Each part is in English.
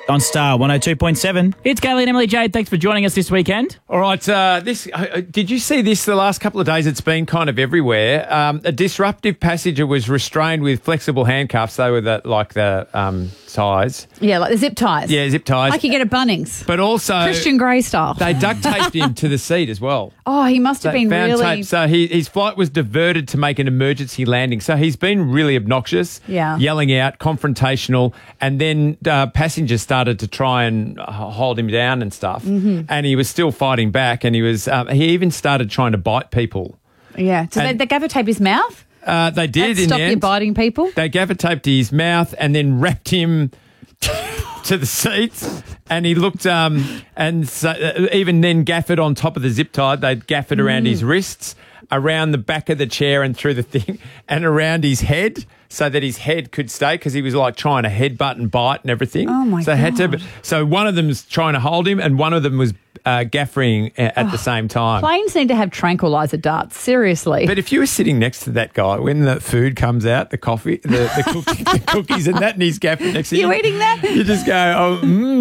on Star 102.7. It's Kaylee and Emily Jade. Thanks for joining us this weekend. All right, did you see this the last couple of days? It's been kind of everywhere. A disruptive passenger was restrained with flexible handcuffs. They were the ties. Yeah, like the zip ties. Yeah, zip ties. Like you get at Bunnings. But also... Christian Grey style. They duct taped him to the seat as well. Oh, he must have been really... tape. So his flight was diverted to make an emergency landing. So he's been really obnoxious, yelling out, confrontational, and then passengers started to try and hold him down and stuff. Mm-hmm. And he was still fighting back, and he even started trying to bite people. Yeah. So they gaffer tape his mouth? They did. Stop you biting people? They gaffer taped his mouth and then wrapped him to the seats, and he looked and so, even then gaffered on top of the zip tie. They'd gaffered around his wrists, around the back of the chair and through the thing, and around his head, so that his head could stay, because he was like trying to headbutt and bite and everything. Oh my God. So one of them was trying to hold him, and one of them was gaffering at the same time. Planes need to have tranquilizer darts, seriously. But if you were sitting next to that guy, when the food comes out, the coffee, the cookies and that, and he's gaffing next to you. You eating that? You just go,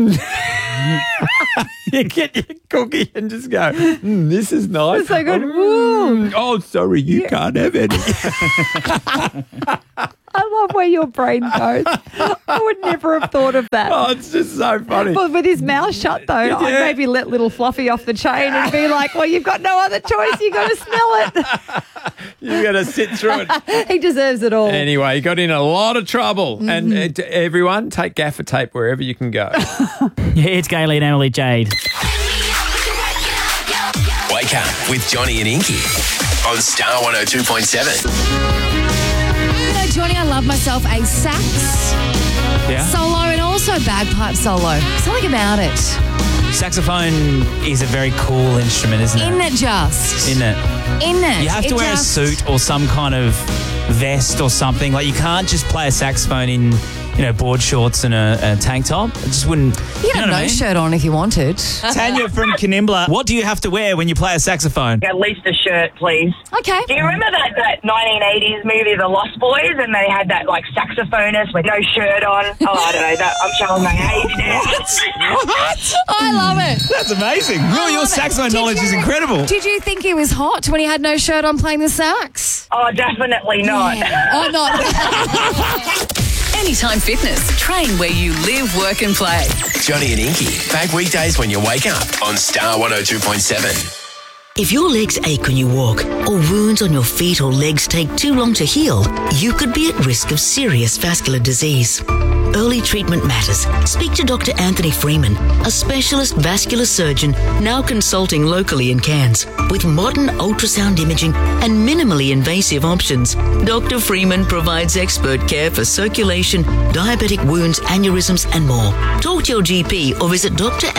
You get your cookie and just go, this is nice. It's so good. Oh, sorry, you can't have any. I love where your brain goes. I would never have thought of that. Oh, it's just so funny. But with his mouth shut, though, I'd maybe let little Fluffy off the chain and be like, well, you've got no other choice. You've got to smell it. You've got to sit through it. He deserves it all. Anyway, he got in a lot of trouble. Mm-hmm. And everyone, take gaffer tape wherever you can go. It's Kaylee and Emily Jade. Wake up with Johnny and Inky on Star 102.7. Johnny, I love myself a sax solo and also bagpipe solo. Something about it. Saxophone is a very cool instrument, isn't it? Isn't it just? Isn't it? Isn't it? You have to wear a suit or some kind of vest or something. Like, you can't just play a saxophone in, board shorts and a tank top. It just wouldn't... You can have no shirt on if you wanted. Tanya from Kanimbla, what do you have to wear when you play a saxophone? At least a shirt, please. Okay. Do you remember that 1980s movie, The Lost Boys, and they had that, saxophonist with no shirt on? Oh, I don't know. I'm showing my age now. What? I love it. That's amazing. Your saxophone knowledge is incredible. Did you think he was hot when he had no shirt on playing the sax? Oh, definitely not. Yeah. Oh, not. Anytime Fitness. Train where you live, work and play. Johnny and Inky, back weekdays when you wake up on Star 102.7. If your legs ache when you walk, or wounds on your feet or legs take too long to heal, you could be at risk of serious vascular disease. Early treatment matters. Speak to Dr. Anthony Freeman, a specialist vascular surgeon now consulting locally in Cairns. With modern ultrasound imaging and minimally invasive options, Dr. Freeman provides expert care for circulation, diabetic wounds, aneurysms and more. Talk to your GP or visit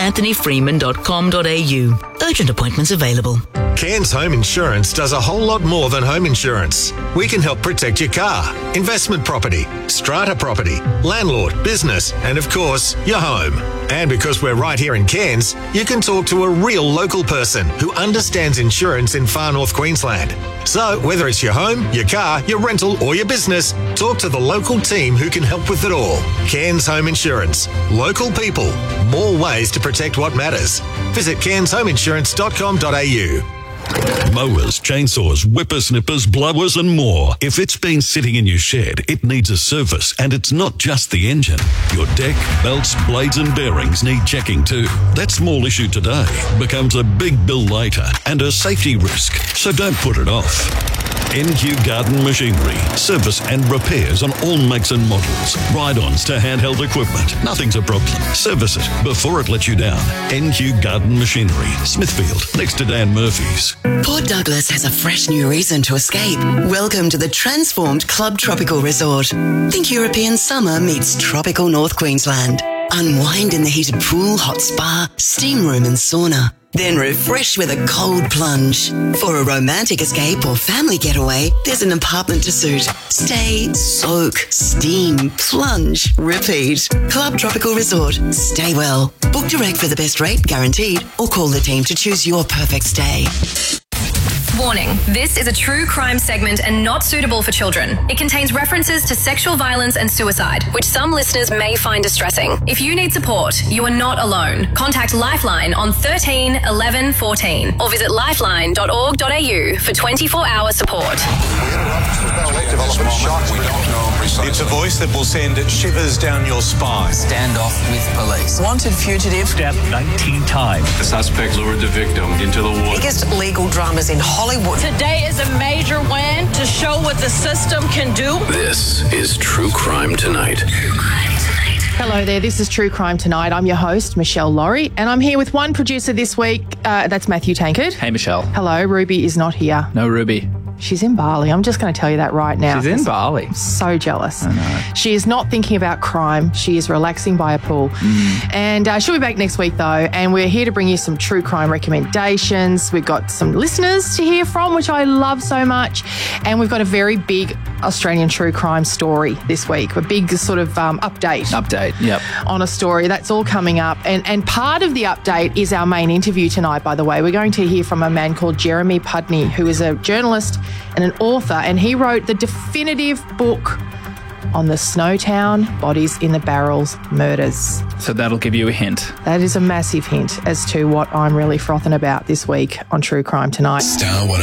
dranthonyfreeman.com.au. Urgent appointments available. Cairns Home Insurance does a whole lot more than home insurance. We can help protect your car, investment property, strata property, landlord, business, and of course, your home. And because we're right here in Cairns, you can talk to a real local person who understands insurance in far north Queensland. So whether it's your home, your car, your rental or your business, talk to the local team who can help with it all. Cairns Home Insurance. Local people. More ways to protect what matters. Visit cairnshomeinsurance.com.au. Mowers, chainsaws, whippersnippers, blowers and more. If it's been sitting in your shed, it needs a service, and it's not just the engine. Your deck, belts, blades and bearings need checking too. That small issue today becomes a big bill later and a safety risk, so don't put it off. NQ Garden Machinery. Service and repairs on all makes and models. Ride-ons to handheld equipment. Nothing's a problem. Service it before it lets you down. NQ Garden Machinery. Smithfield, next to Dan Murphy's. Port Douglas has a fresh new reason to escape. Welcome to the transformed Club Tropical Resort. Think European summer meets tropical North Queensland. Unwind in the heated pool, hot spa, steam room and sauna. Then refresh with a cold plunge. For a romantic escape or family getaway, there's an apartment to suit. Stay, soak, steam, plunge, repeat. Club Tropical Resort. Stay well. Book direct for the best rate, guaranteed, or call the team to choose your perfect stay. Warning, this is a true crime segment and not suitable for children. It contains references to sexual violence and suicide, which some listeners may find distressing. If you need support, you are not alone. Contact Lifeline on 13 11 14 or visit lifeline.org.au for 24-hour support. It's a voice that will send shivers down your spine. Standoff with police. Wanted fugitive. Stabbed 19 times. The suspect lured the victim into the woods. Biggest legal dramas in Hollywood. Today is a major win to show what the system can do. This is True Crime Tonight. Hello there, this is True Crime Tonight. I'm your host, Michelle Laurie, and I'm here with one producer this week. That's Matthew Tankard. Hey, Michelle. Hello, Ruby is not here. No Ruby. She's in Bali. I'm just going to tell you that right now. She's in Bali. I'm so jealous. I know. She is not thinking about crime. She is relaxing by a pool. And she'll be back next week, though, and we're here to bring you some true crime recommendations. We've got some listeners to hear from, which I love so much, and we've got a very big Australian true crime story this week, a big sort of update yep, on a story. That's all coming up. And part of the update is our main interview tonight, by the way. We're going to hear from a man called Jeremy Pudney, who is a journalist and an author, and he wrote the definitive book on the Snowtown Bodies in the Barrels murders. So that'll give you a hint. That is a massive hint as to what I'm really frothing about this week on True Crime Tonight. Star 102.